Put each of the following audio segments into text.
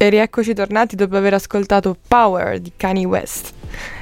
E rieccoci tornati dopo aver ascoltato Power di Kanye West.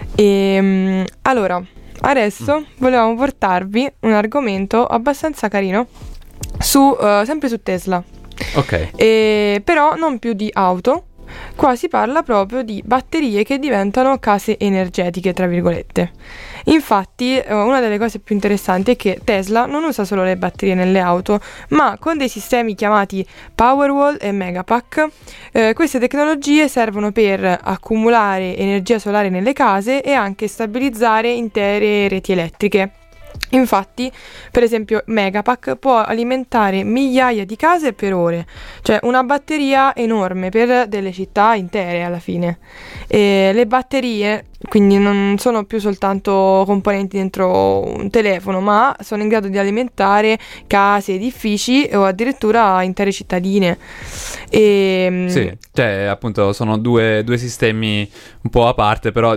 Allora, adesso volevamo portarvi un argomento abbastanza carino sempre su Tesla. Ok. Però non più di auto. Qua si parla proprio di batterie che diventano case energetiche, tra virgolette. Infatti, una delle cose più interessanti è che Tesla non usa solo le batterie nelle auto, ma con dei sistemi chiamati Powerwall e Megapack. Queste tecnologie servono per accumulare energia solare nelle case e anche stabilizzare intere reti elettriche. Infatti, per esempio, Megapack può alimentare migliaia di case per ore, cioè una batteria enorme per delle città intere alla fine. E le batterie quindi non sono più soltanto componenti dentro un telefono, ma sono in grado di alimentare case, edifici o addirittura intere cittadine. Sì, cioè appunto sono due sistemi un po' a parte, però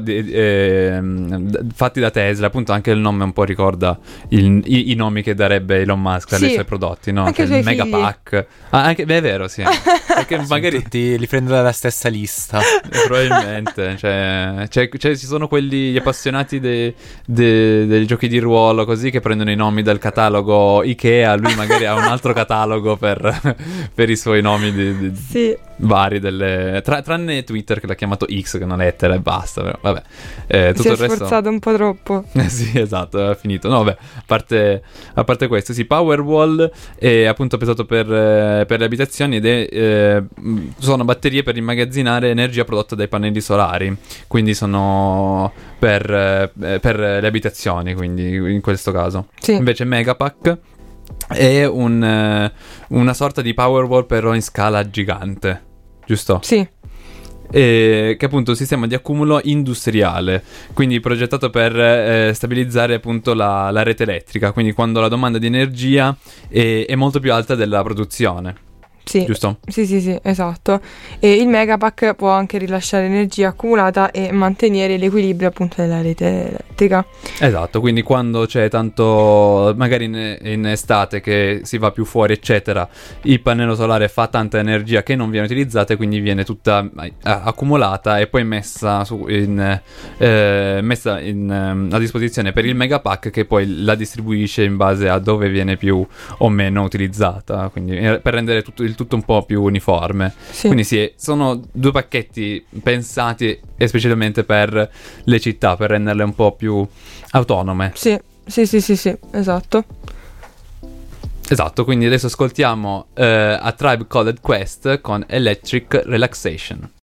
fatti da Tesla. Appunto anche il nome un po' ricorda i nomi che darebbe Elon Musk ai suoi prodotti, no? Anche il Megapack. Anche, beh, è vero, sì. Perché magari tutti li prendo dalla stessa lista. Probabilmente, cioè ci sono quelli gli appassionati dei giochi di ruolo così che prendono i nomi dal catalogo Ikea, lui magari ha un altro catalogo per i suoi nomi sì, vari tranne Twitter che l'ha chiamato X, che è una lettera e basta, però vabbè. Tutto si è il resto sforzato un po' troppo. Sì, esatto, è finito. No, vabbè, a parte questo, sì, Powerwall è appunto pensato per le abitazioni ed sono batterie per immagazzinare energia prodotta dai pannelli solari, quindi sono per le abitazioni, quindi in questo caso. Sì. Invece Megapack è una sorta di Powerwall però in scala gigante, giusto? Sì. Che è appunto un sistema di accumulo industriale, quindi progettato per stabilizzare appunto la rete elettrica, quindi quando la domanda di energia è molto più alta della produzione. Sì, giusto? Sì, esatto. E il Megapack può anche rilasciare energia accumulata e mantenere l'equilibrio appunto della rete elettrica. Esatto, quindi quando c'è tanto, magari in estate che si va più fuori eccetera, il pannello solare fa tanta energia che non viene utilizzata e quindi viene tutta accumulata e poi messa a disposizione per il Megapack, che poi la distribuisce in base a dove viene più o meno utilizzata, quindi per rendere il tutto un po' più uniforme. Sì. Quindi sì, sono due pacchetti pensati esplicitamente per le città, per renderle un po' più autonome. Sì, esatto. Esatto, quindi adesso ascoltiamo A Tribe Called Quest con Electric Relaxation.